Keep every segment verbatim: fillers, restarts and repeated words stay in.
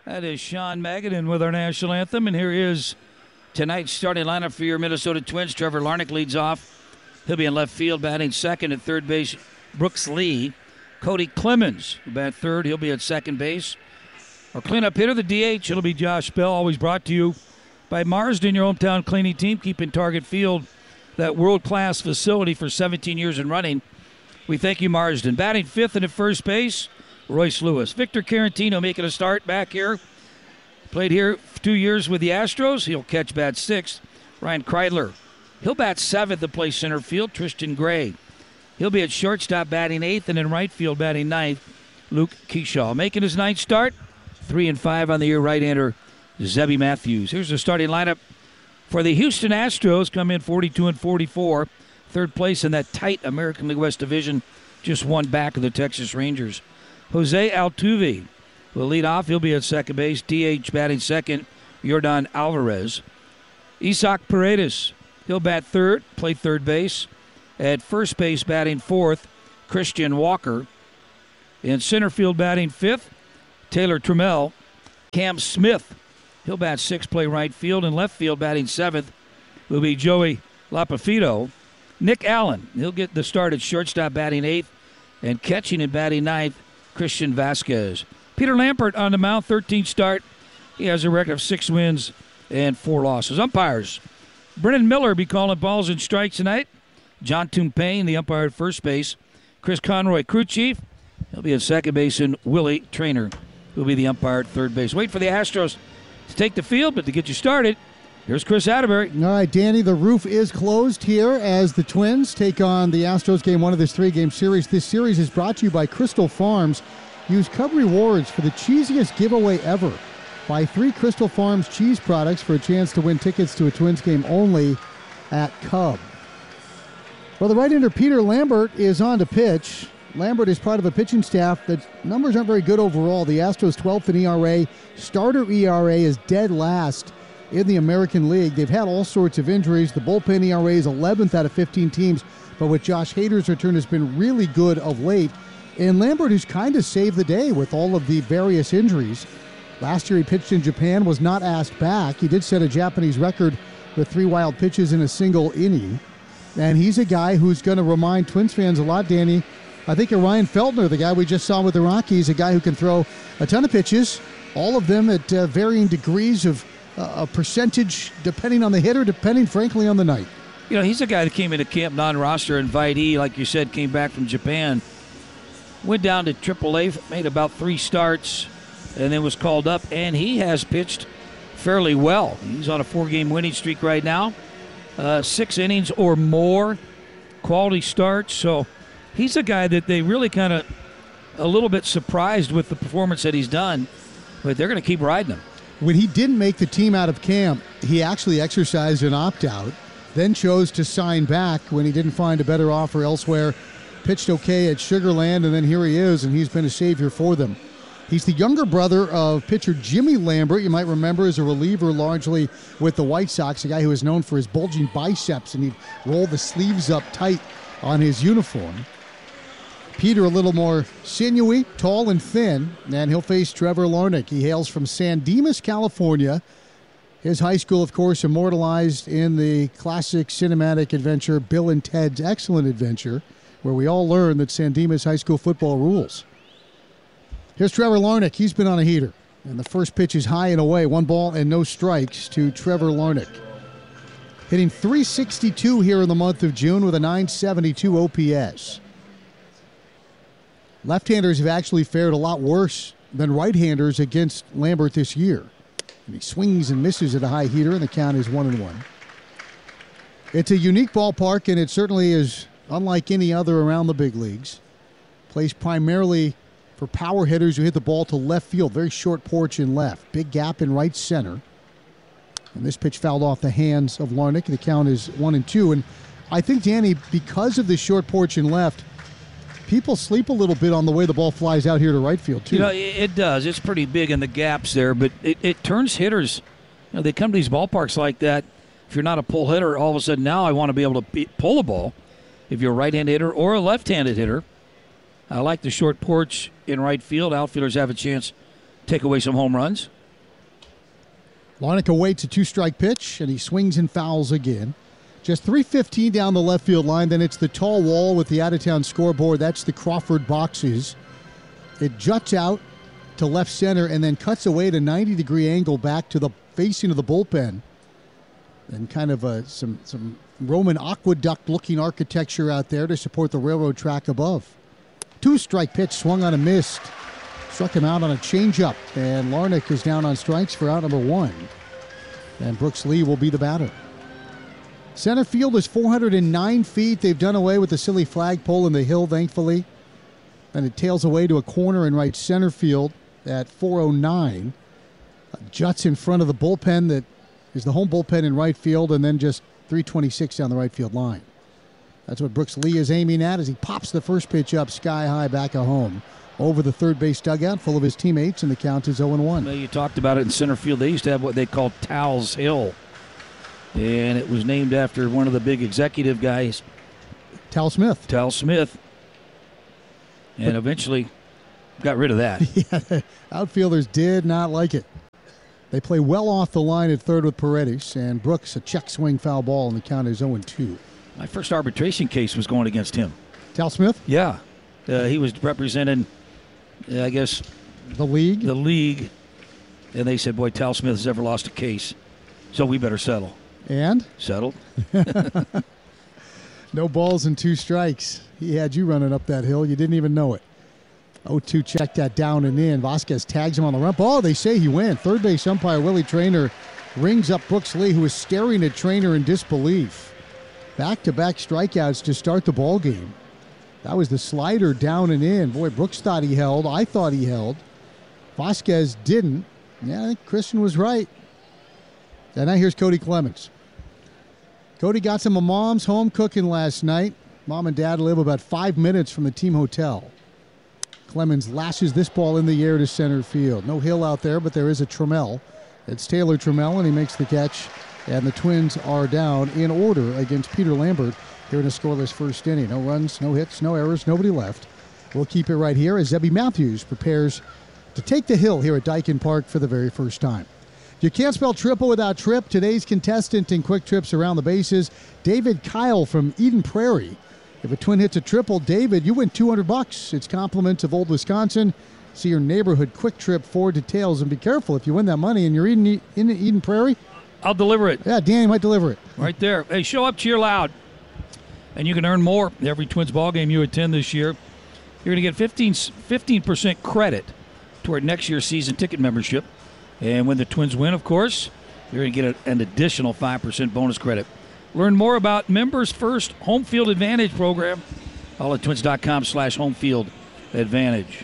That is Sean Magadan with our national anthem, and here is tonight's starting lineup for your Minnesota Twins. Trevor Larnach leads off. He'll be in left field, batting second. At third base, Brooks Lee. Cody Clemens will bat third. He'll be at second base. Our cleanup hitter, the D H, it'll be Josh Bell. Always brought to you by Marsden, your hometown cleaning team, keeping Target Field that world-class facility for seventeen years and running. We thank you, Marsden. Batting fifth and at first base, Royce Lewis. Victor Carantino making a start back here. Played here two years with the Astros. He'll catch bat sixth. Ryan Kreidler. He'll bat seventh and play center field. Tristan Gray. He'll be at shortstop batting eighth, and in right field batting ninth, Luke Keyshaw. Making his ninth start, three and five on the year, right-hander Zebby Matthews. Here's the starting lineup for the Houston Astros. Come in forty-two and forty-four. Third place in that tight American League West division. Just one back of the Texas Rangers. Jose Altuve will lead off. He'll be at second base. D H batting second, Yordan Alvarez. Isaac Paredes, he'll bat third, play third base. At first base batting fourth, Christian Walker. In center field batting fifth, Taylor Trammell. Cam Smith, he'll bat sixth, play right field. In left field batting seventh will be Joey Lapafito. Nick Allen, he'll get the start at shortstop batting eighth. And catching and batting ninth, Christian Vasquez. Peter Lampert on the mound, thirteenth start. He has a record of six wins and four losses. Umpires, Brennan Miller be calling balls and strikes tonight. John Tumpane, the umpire at first base. Chris Conroy, crew chief. He'll be at second base, and Willie Trainer will be the umpire at third base. Wait for the Astros to take the field, but to get you started, here's Chris Atterbury. All right, Danny, the roof is closed here as the Twins take on the Astros game one of this three-game series. This series is brought to you by Crystal Farms. Use Cub Rewards for the cheesiest giveaway ever. Buy three Crystal Farms cheese products for a chance to win tickets to a Twins game only at Cub. Well, the right-hander Peter Lambert is on to pitch. Lambert is part of a pitching staff that numbers aren't very good overall. The Astros twelfth in E R A. Starter E R A is dead last in the American League. They've had all sorts of injuries. The bullpen E R A is eleventh out of fifteen teams, but with Josh Hader's return has been really good of late. And Lambert, who's kind of saved the day with all of the various injuries. Last year he pitched in Japan, was not asked back. He did set a Japanese record with three wild pitches in a single inning. And he's a guy who's going to remind Twins fans a lot, Danny. I think of Ryan Feltner, the guy we just saw with the Rockies, a guy who can throw a ton of pitches, all of them at uh, varying degrees of uh, a percentage, depending on the hitter, depending, frankly, on the night. You know, he's a guy that came into camp non-roster, invitee, like you said, came back from Japan. Went down to triple A, made about three starts, and then was called up, and he has pitched fairly well. He's on a four-game winning streak right now. Uh, six innings or more, quality starts. So he's a guy that they really kind of a little bit surprised with the performance that he's done, but they're going to keep riding him. When he didn't make the team out of camp, he actually exercised an opt-out, then chose to sign back when he didn't find a better offer elsewhere. Pitched okay at Sugar Land, and then here he is, and he's been a savior for them. He's the younger brother of pitcher Jimmy Lambert, you might remember as a reliever largely with the White Sox, a guy who is known for his bulging biceps, and he'd roll the sleeves up tight on his uniform. Peter a little more sinewy, tall and thin, and he'll face Trevor Larnach. He hails from San Dimas, California. His high school, of course, immortalized in the classic cinematic adventure Bill and Ted's Excellent Adventure, where we all learn that San Dimas high school football rules. Here's Trevor Larnach. He's been on a heater. And the first pitch is high and away. One ball and no strikes to Trevor Larnach. Hitting three sixty-two here in the month of June with a nine seventy-two O P S. Left-handers have actually fared a lot worse than right-handers against Lambert this year. And he swings and misses at a high heater, and the count is one and one. It's a unique ballpark, and it certainly is unlike any other around the big leagues. Plays primarily for power hitters who hit the ball to left field. Very short porch in left. Big gap in right center. And this pitch fouled off the hands of Larnach. The count is one and two. And I think, Danny, because of the short porch in left, people sleep a little bit on the way the ball flies out here to right field, too. You know, it does. It's pretty big in the gaps there, but it, it turns hitters. You know, they come to these ballparks like that. If you're not a pull hitter, all of a sudden now I want to be able to be, pull a ball. If you're a right-handed hitter or a left-handed hitter, I like the short porch in right field. Outfielders have a chance to take away some home runs. Larnach awaits a two-strike pitch, and he swings and fouls again. Just three fifteen down the left field line. Then it's the tall wall with the out-of-town scoreboard. That's the Crawford boxes. It juts out to left center and then cuts away at a ninety-degree angle back to the facing of the bullpen. And kind of a, some, some Roman aqueduct-looking architecture out there to support the railroad track above. Two-strike pitch swung on a missed. Struck him out on a changeup, and Larnach is down on strikes for out number one. And Brooks Lee will be the batter. Center field is four hundred nine feet. They've done away with the silly flagpole in the hill, thankfully. And it tails away to a corner in right center field at four oh nine. Juts in front of the bullpen that is the home bullpen in right field, and then just three twenty-six down the right field line. That's what Brooks Lee is aiming at as he pops the first pitch up sky high back at home. Over the third base dugout, full of his teammates, and the count is oh one. Well, you talked about it in center field. They used to have what they called Towels Hill, and it was named after one of the big executive guys, Tal Smith. Tal Smith, and eventually got rid of that. Yeah, the outfielders did not like it. They play well off the line at third with Paredes, and Brooks a check swing foul ball, and the count is oh two. My first arbitration case was going against him. Tal Smith? Yeah. Uh, he was representing, uh, I guess, the league. The league, and they said, "Boy, Tal Smith has ever lost a case, so we better settle." And settled. No balls and two strikes. He had you running up that hill. You didn't even know it. oh two checked that down and in. Vasquez tags him on the run. Oh, they say he went. Third base umpire Willie Traynor rings up Brooks Lee, who is staring at Traynor in disbelief. Back-to-back strikeouts to start the ball game. That was the slider down and in. Boy, Brooks thought he held. I thought he held. Vasquez didn't. Yeah, I think Christian was right. And now here's Cody Clemens. Cody got some of Mom's home cooking last night. Mom and Dad live about five minutes from the team hotel. Clemens lashes this ball in the air to center field. No hill out there, but there is a Trammell. It's Taylor Trammell, and he makes the catch. And the Twins are down in order against Peter Lambert here in a scoreless first inning. No runs, no hits, no errors, nobody left. We'll keep it right here as Zebby Matthews prepares to take the hill here at Daikin Park for the very first time. You can't spell triple without Trip. Today's contestant in quick trips around the bases, David Kyle from Eden Prairie. If a Twin hits a triple, David, you win two hundred bucks. It's compliments of Old Wisconsin. See your neighborhood quick trip for details, and be careful if you win that money and you're in, in Eden Prairie. I'll deliver it. Yeah, Danny might deliver it. Right there. Hey, show up, cheer loud. And you can earn more every Twins ball game you attend this year. You're going to get fifteen percent credit toward next year's season ticket membership. And when the Twins win, of course, you're going to get a, an additional five percent bonus credit. Learn more about Members First Home Field Advantage program. All at twins.com slash home field advantage.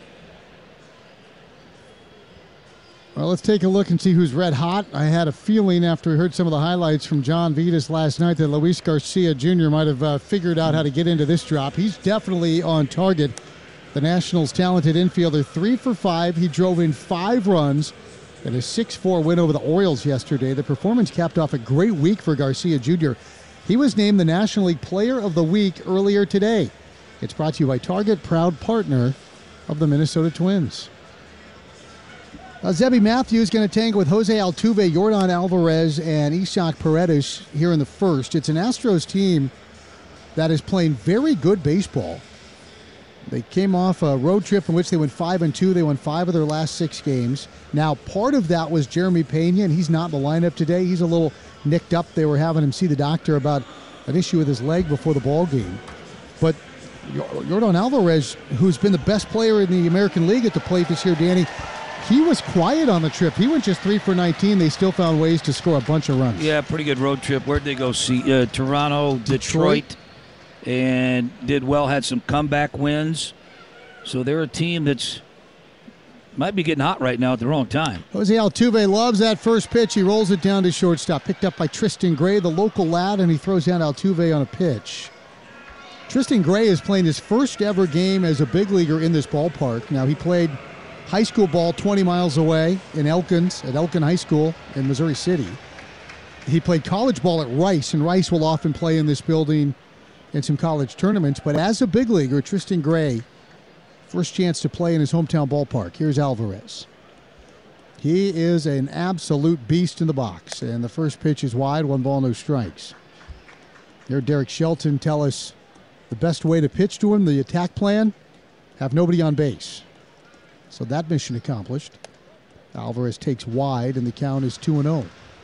Well, let's take a look and see who's red hot. I had a feeling after we heard some of the highlights from John Vitas last night that Luis Garcia Junior might have uh, figured out how to get into this drop. He's definitely on target. The Nationals' talented infielder, three for five. He drove in five runs and a six four win over the Orioles yesterday. The performance capped off a great week for Garcia Junior He was named the National League Player of the Week earlier today. It's brought to you by Target, proud partner of the Minnesota Twins. Uh, Zebby Matthews going to tangle with Jose Altuve, Yordan Alvarez, and Isaac Paredes here in the first. It's an Astros team that is playing very good baseball. They came off a road trip in which they went five and two. They won five of their last six games. Now, part of that was Jeremy Pena, and he's not in the lineup today. He's a little nicked up. They were having him see the doctor about an issue with his leg before the ball game. But Yordan Alvarez, who's been the best player in the American League at the plate this year, Danny, he was quiet on the trip. He went just three for nineteen. They still found ways to score a bunch of runs. Yeah, pretty good road trip. Where'd they go? See uh, Toronto, Detroit, Detroit, and did well. Had some comeback wins. So they're a team that's might be getting hot right now at the wrong time. Jose Altuve loves that first pitch. He rolls it down to shortstop. Picked up by Tristan Gray, the local lad, and he throws down Altuve on a pitch. Tristan Gray is playing his first ever game as a big leaguer in this ballpark. Now, he played high school ball twenty miles away in Elkins, at Elkin High School in Missouri City. He played college ball at Rice, and Rice will often play in this building in some college tournaments. But as a big leaguer, Tristan Gray, first chance to play in his hometown ballpark. Here's Alvarez. He is an absolute beast in the box. And the first pitch is wide, one ball, no strikes. Here, Derek Shelton tell us the best way to pitch to him, the attack plan, have nobody on base. So that mission accomplished. Alvarez takes wide, and the count is two and oh.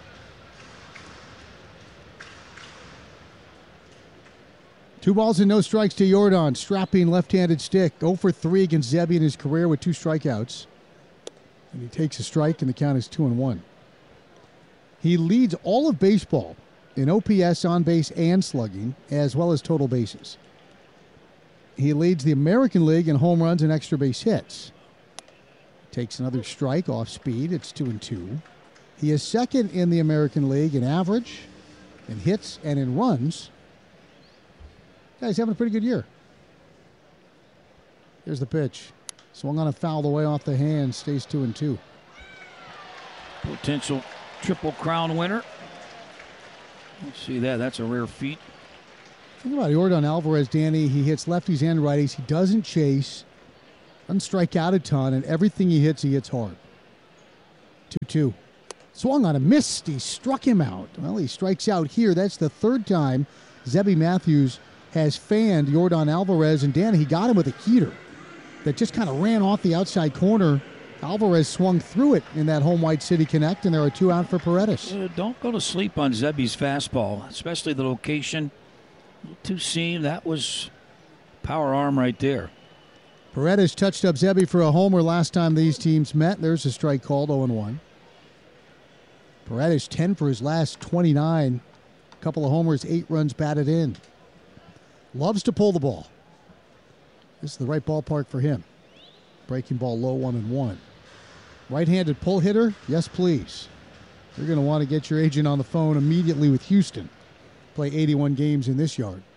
Two balls and no strikes to Jordan. Strapping left-handed stick. oh for three against Zebby in his career with two strikeouts. And he takes a strike, and the count is two and one. He leads all of baseball in O P S, on base, and slugging, as well as total bases. He leads the American League in home runs and extra base hits. Takes another strike off speed. It's two and two. He is second in the American League in average, in hits, and in runs. Guy's having a pretty good year. Here's the pitch. Swung on a foul the way off the hand. Stays two and two. Potential Triple Crown winner. Let's see that. That's a rare feat. Think about Jordan Alvarez, Danny. He hits lefties and righties. He doesn't chase. Doesn't strike out a ton. And everything he hits, he hits hard. two two. Swung on a missed. He struck him out. Well, he strikes out here. That's the third time Zebby Matthews has fanned Jordan Alvarez, and Danny, he got him with a heater that just kind of ran off the outside corner. Alvarez swung through it in that home White City Connect, and there are two out for Paredes. Uh, don't go to sleep on Zebby's fastball, especially the location. Two seam, that was power arm right there. Paredes touched up Zebby for a homer last time these teams met. There's a strike called, oh and one. Paredes ten for his last twenty-nine. A couple of homers, eight runs batted in. Loves to pull the ball. This is the right ballpark for him. Breaking ball low, one and one. Right-handed pull hitter? Yes, please. You're going to want to get your agent on the phone immediately with Houston. Play eighty-one games in this yard.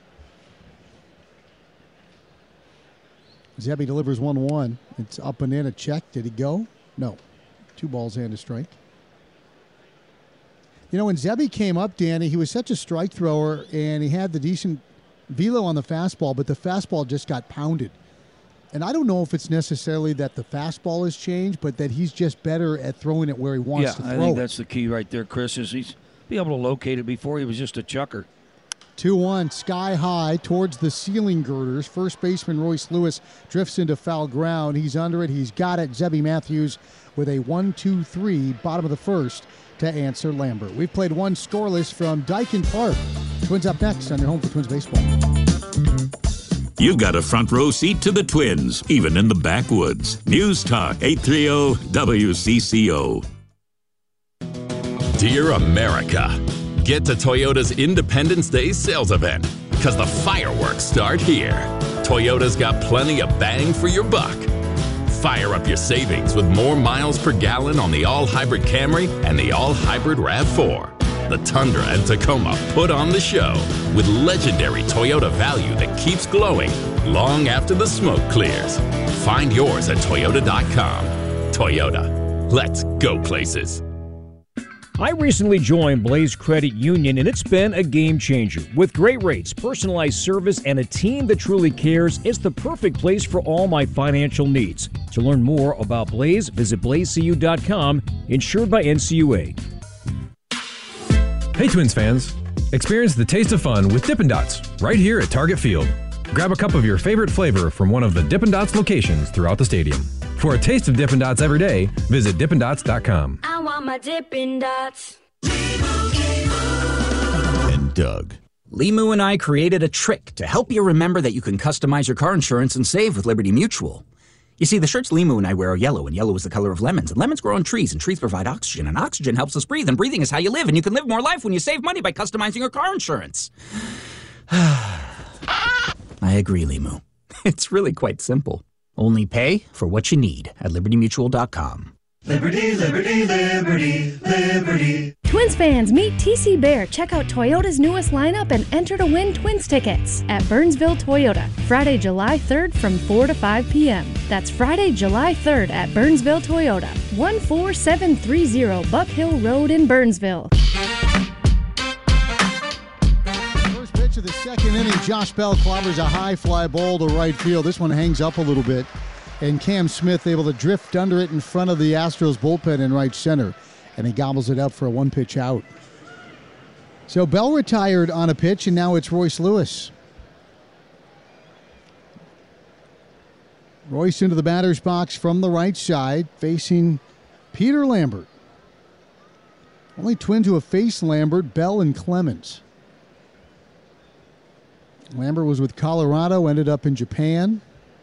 Zebby delivers one one. It's up and in, a check. Did he go? No. Two balls and a strike. You know, when Zebby came up, Danny, he was such a strike thrower, and he had the decent velo on the fastball, but the fastball just got pounded. And I don't know if it's necessarily that the fastball has changed, but that he's just better at throwing it where he wants yeah, to throw I think it. That's the key right there, Chris, is he's be able to locate it before he was just a chucker. two one, sky high towards the ceiling girders. First baseman Royce Lewis drifts into foul ground. He's under it. He's got it. Zebby Matthews with a one two three, bottom of the first, to answer Lambert. We've played one scoreless from Dyken Park. Twins up next on your home for Twins baseball. You've got a front row seat to the Twins, even in the backwoods. News Talk eight thirty W C C O. Dear America, get to Toyota's Independence Day sales event, because the fireworks start here. Toyota's got plenty of bang for your buck. Fire up your savings with more miles per gallon on the all-hybrid Camry and the all-hybrid RAV four. The Tundra and Tacoma put on the show with legendary Toyota value that keeps glowing long after the smoke clears. Find yours at Toyota dot com. Toyota, let's go places. I recently joined Blaze Credit Union, and it's been a game changer. With great rates, personalized service, and a team that truly cares, it's the perfect place for all my financial needs. To learn more about Blaze, visit blaze c u dot com, insured by N C U A. Hey Twins fans, experience the taste of fun with Dippin' Dots right here at Target Field. Grab a cup of your favorite flavor from one of the Dippin' Dots locations throughout the stadium. For a taste of Dippin' Dots every day, visit dippin dots dot com. I want my Dippin' Dots. And Doug. Limu and I created a trick to help you remember that you can customize your car insurance and save with Liberty Mutual. You see, the shirts Limu and I wear are yellow, and yellow is the color of lemons, and lemons grow on trees, and trees provide oxygen, and oxygen helps us breathe, and breathing is how you live, and you can live more life when you save money by customizing your car insurance. I agree, Limu. It's really quite simple. Only pay for what you need at liberty mutual dot com. Liberty, liberty, liberty, liberty. Twins fans, meet T C Bear. Check out Toyota's newest lineup and enter to win Twins tickets at Burnsville Toyota, Friday, July third from four to five p.m. That's Friday, July third at Burnsville Toyota, one four seven three zero Buck Hill Road in Burnsville. First pitch of the second inning, Josh Bell clobbers a high fly ball to right field. This one hangs up a little bit. And Cam Smith able to drift under it in front of the Astros bullpen in right center. And he gobbles it up for a one-pitch out. So Bell retired on a pitch, and now it's Royce Lewis. Royce into the batter's box from the right side, facing Peter Lambert. Only Twins who have faced Lambert, Bell and Clemens. Lambert was with Colorado, ended up in Japan.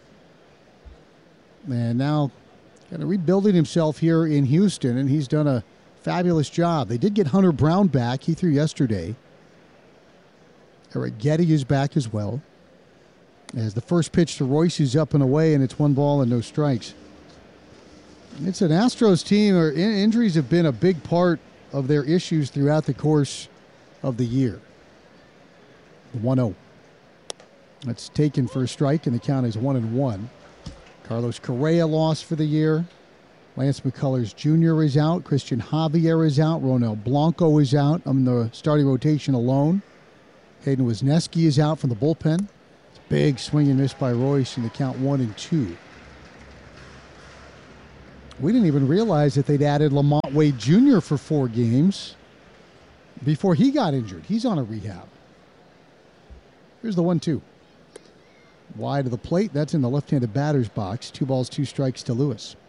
And now kind of rebuilding himself here in Houston, and he's done a fabulous job. They did get Hunter Brown back. He threw yesterday. Eric Getty is back as well. As the first pitch to Royce is up and away, and it's one ball and no strikes. It's an Astros team, or in- injuries have been a big part of their issues throughout the course of the year. The one oh. That's taken for a strike, and the count is one and one. Carlos Correa lost for the year. Lance McCullers Junior is out. Christian Javier is out. Ronel Blanco is out on the starting rotation alone. Hayden Wesneski is out from the bullpen. It's a big swing and miss by Royce, and the count one and two. We didn't even realize that they'd added Lamont Wade Junior for four games before he got injured. He's on a rehab. Here's the one two. Wide of the plate. That's in the left-handed batter's box. Two balls, two strikes to Lewis.